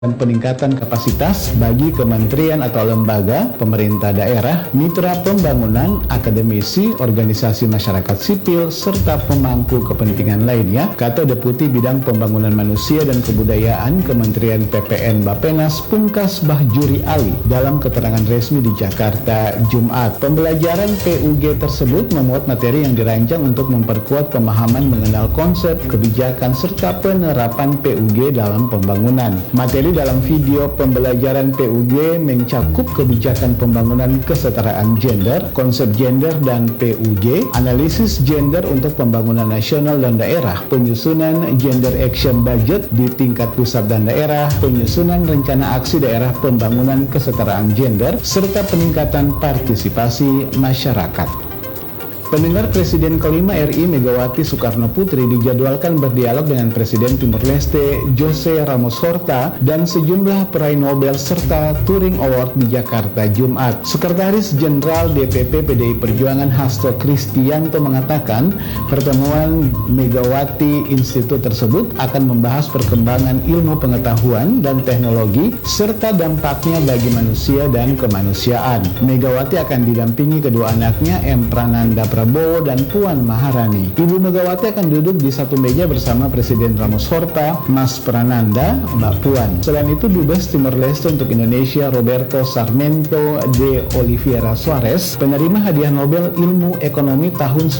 dan peningkatan kapasitas bagi kementerian atau lembaga, pemerintah daerah, mitra pembangunan, akademisi, organisasi masyarakat sipil, serta pemangku kepentingan lainnya, kata Deputi Bidang Pembangunan Manusia dan Kebudayaan Kementerian PPN Bappenas Pungkas Bahjuri Ali dalam keterangan resmi di Jakarta, Jumat. Pembelajaran PUG tersebut memuat materi yang dirancang untuk memperkuat pemahaman mengenal konsep, kebijakan, serta penerapan PUG dalam pembangunan. Materi dalam video pembelajaran PUG mencakup kebijakan pembangunan kesetaraan gender, konsep gender dan PUG, analisis gender untuk pembangunan nasional dan daerah, penyusunan gender action budget di tingkat pusat dan daerah, penyusunan rencana aksi daerah pembangunan kesetaraan gender, serta peningkatan partisipasi masyarakat. Pendengar, Presiden kelima RI Megawati Soekarno Putri dijadwalkan berdialog dengan Presiden Timor Leste Jose Ramos Horta dan sejumlah peraih Nobel serta Turing Award di Jakarta, Jumat. Sekretaris Jenderal DPP PDI Perjuangan Hasto Kristianto mengatakan pertemuan Megawati Institute tersebut akan membahas perkembangan ilmu pengetahuan dan teknologi serta dampaknya bagi manusia dan kemanusiaan. Megawati akan didampingi kedua anaknya M. Prananda Prabowo dan Puan Maharani. Ibu Megawati akan duduk di satu meja bersama Presiden Ramos Horta, Mas Prananda, Mbak Puan. Selain itu, Dubes Timor Leste untuk Indonesia Roberto Sarmento de Oliveira Soares, penerima hadiah Nobel Ilmu Ekonomi tahun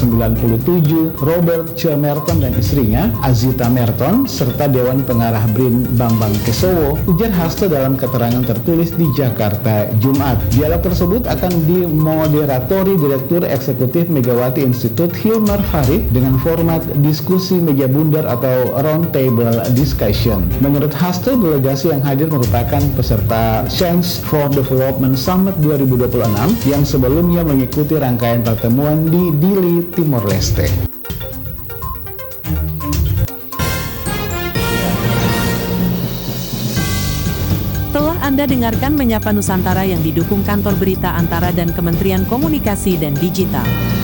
1997, Robert C. Merton dan istrinya, Azita Merton, serta Dewan Pengarah BRIN Bambang Kesowo, ujar Hasto dalam keterangan tertulis di Jakarta, Jumat. Dialog tersebut akan dimoderatori Direktur Eksekutif Megawati Institute Hilmar Farid dengan format diskusi meja bundar atau round table discussion. Menurut Hasto, delegasi yang hadir merupakan peserta Chance for Development Summit 2026 yang sebelumnya mengikuti rangkaian pertemuan di Dili, Timor Leste. Telah Anda dengarkan Menyapa Nusantara yang didukung Kantor Berita Antara dan Kementerian Komunikasi dan Digital.